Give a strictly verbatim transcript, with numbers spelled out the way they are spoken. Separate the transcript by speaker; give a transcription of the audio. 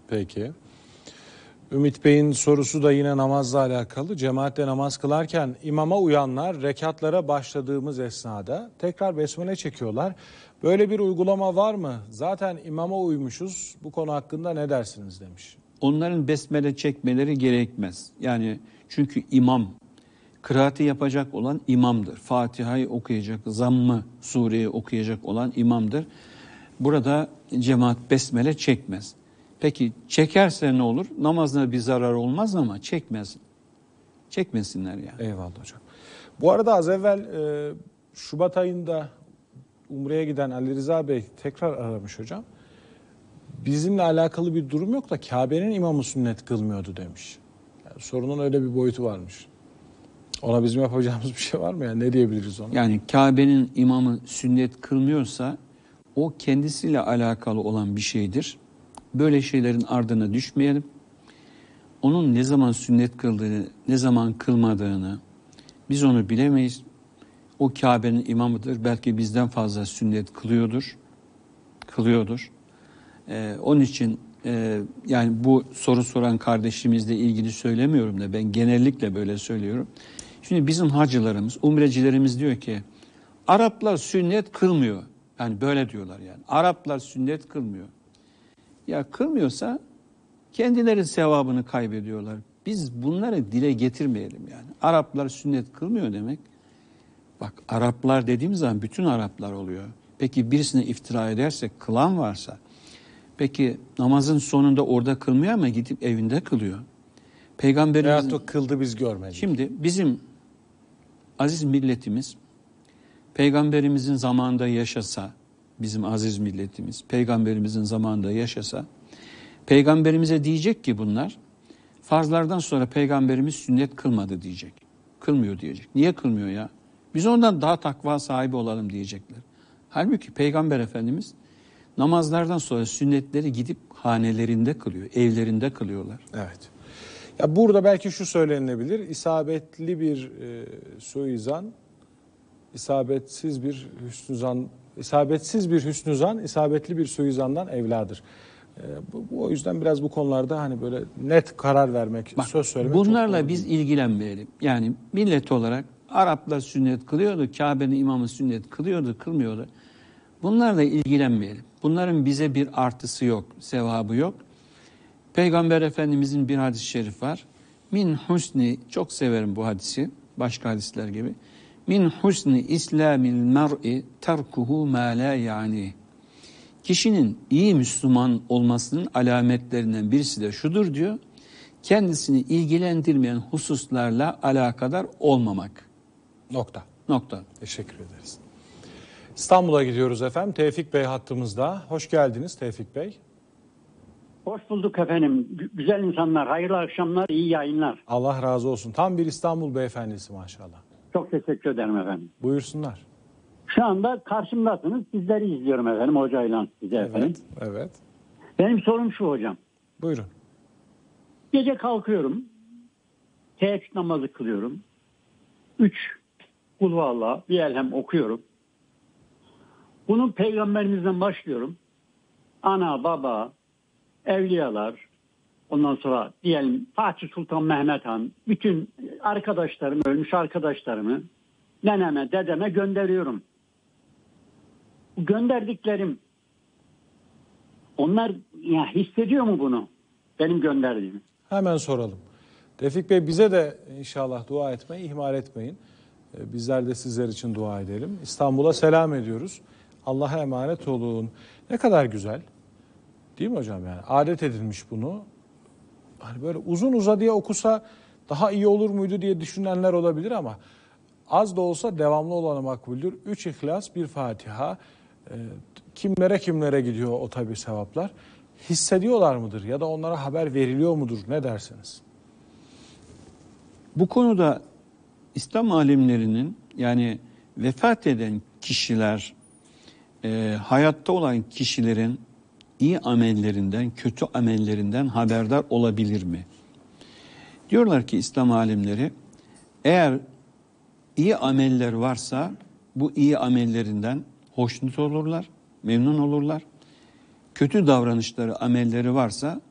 Speaker 1: Peki. Ümit Bey'in sorusu da yine namazla alakalı. Cemaatle namaz kılarken imama uyanlar rekatlara başladığımız esnada tekrar besmele çekiyorlar. Böyle bir uygulama var mı? Zaten imama uymuşuz. Bu konu hakkında ne dersiniz demiş.
Speaker 2: Onların besmele çekmeleri gerekmez. Yani çünkü imam, kıraati yapacak olan imamdır. Fatiha'yı okuyacak, Zamm-ı sureyi okuyacak olan imamdır. Burada cemaat besmele çekmez. Peki çekerse ne olur? Namazına bir zarar olmaz ama çekmez. Çekmesinler yani.
Speaker 1: Eyvallah hocam. Bu arada az evvel e, Şubat ayında Umre'ye giden Ali Rıza Bey tekrar aramış hocam. Bizimle alakalı bir durum yok da Kabe'nin imamı sünnet kılmıyordu demiş. Yani sorunun öyle bir boyutu varmış. Ona bizim yapacağımız bir şey var mı? Yani ne diyebiliriz ona?
Speaker 2: Yani Kabe'nin imamı sünnet kılmıyorsa o kendisiyle alakalı olan bir şeydir. Böyle şeylerin ardına düşmeyelim. Onun ne zaman sünnet kıldığını, ne zaman kılmadığını biz onu bilemeyiz. O Kabe'nin imamıdır. Belki bizden fazla sünnet kılıyordur. Kılıyordur. Ee, onun için e, yani bu soru soran kardeşimizle ilgili söylemiyorum da ben genellikle böyle söylüyorum. Şimdi bizim hacılarımız, umrecilerimiz diyor ki Araplar sünnet kılmıyor. Yani böyle diyorlar yani. Araplar sünnet kılmıyor. Ya kılmıyorsa kendileri sevabını kaybediyorlar. Biz bunları dile getirmeyelim yani. Araplar sünnet kılmıyor demek. Bak Araplar dediğimiz zaman bütün Araplar oluyor. Peki birisine iftira edersek kılan varsa, peki namazın sonunda orada kılmıyor ama gidip evinde kılıyor. Peygamberimizin...
Speaker 1: Veyahut o kıldı biz görmedik.
Speaker 2: Şimdi bizim aziz milletimiz, Peygamberimizin zamanında yaşasa, bizim aziz milletimiz, Peygamberimizin zamanında yaşasa, Peygamberimize diyecek ki bunlar, farzlardan sonra Peygamberimiz sünnet kılmadı diyecek. Kılmıyor diyecek. Niye kılmıyor ya? Biz ondan daha takva sahibi olalım diyecekler. Halbuki Peygamber Efendimiz namazlardan sonra sünnetleri gidip hanelerinde kılıyor, evlerinde kılıyorlar.
Speaker 1: Evet. Ya burada belki şu söylenilebilir, isabetli bir e, suizan, isabetsiz bir hüsnüzan, isabetsiz bir hüsnüzan, isabetli bir suizandan evladır. E, bu, bu o yüzden biraz bu konularda hani böyle net karar vermek,
Speaker 2: Bak,
Speaker 1: söz söylemek
Speaker 2: bunlarla
Speaker 1: çok
Speaker 2: biz ilgilenmeyelim. Yani millet olarak Araplar sünnet kılıyordu, Kabe'nin imamı sünnet kılıyordu, kılmıyordu. Bunlarla ilgilenmeyelim. Bunların bize bir artısı yok, sevabı yok. Peygamber Efendimizin bir hadis-i şerif var. Min husni, çok severim bu hadisi, başka hadisler gibi. Min husni islamil mer'i terkuhu ma la yani. Kişinin iyi Müslüman olmasının alametlerinden birisi de şudur diyor. Kendisini ilgilendirmeyen hususlarla alakadar olmamak.
Speaker 1: Nokta.
Speaker 2: Nokta.
Speaker 1: Teşekkür ederiz. İstanbul'a gidiyoruz efendim. Tevfik Bey hattımızda. Hoş geldiniz Tevfik Bey.
Speaker 3: Hoş bulduk efendim. Güzel insanlar, hayırlı akşamlar, iyi yayınlar.
Speaker 1: Allah razı olsun. Tam bir İstanbul beyefendisi maşallah.
Speaker 3: Çok teşekkür ederim efendim.
Speaker 1: Buyursunlar.
Speaker 3: Şu anda karşımdasınız. Sizleri izliyorum efendim. Hocayla size efendim.
Speaker 1: Evet, evet.
Speaker 3: Benim sorum şu hocam.
Speaker 1: Buyurun.
Speaker 3: Gece kalkıyorum. Teheccüd namazı kılıyorum. Üç kul huvallah, bir elhem okuyorum. Bunun peygamberimizden başlıyorum. Ana, baba, evliyalar, ondan sonra diyelim Fatih Sultan Mehmet Han, bütün arkadaşlarım, ölmüş arkadaşlarımı neneme, dedeme gönderiyorum. Gönderdiklerim, onlar ya hissediyor mu bunu? Benim gönderdiğimi.
Speaker 1: Hemen soralım. Tevfik Bey bize de inşallah dua etmeyi ihmal etmeyin. Bizler de sizler için dua edelim. İstanbul'a selam ediyoruz. Allah'a emanet olun. Ne kadar güzel. Değil mi hocam yani? Adet edilmiş bunu. Hani böyle uzun uzadıya okusa daha iyi olur muydu diye düşünenler olabilir ama az da olsa devamlı olanı makbuldür. Üç İhlas, bir Fatiha. E, kimlere kimlere gidiyor o tabi sevaplar? Hissediyorlar mıdır ya da onlara haber veriliyor mudur? Ne dersiniz?
Speaker 2: Bu konuda İslam alimlerinin yani vefat eden kişiler, e, hayatta olan kişilerin iyi amellerinden, kötü amellerinden haberdar olabilir mi? Diyorlar ki İslam alimleri, eğer iyi ameller varsa bu iyi amellerinden hoşnut olurlar, memnun olurlar. Kötü davranışları, amelleri varsa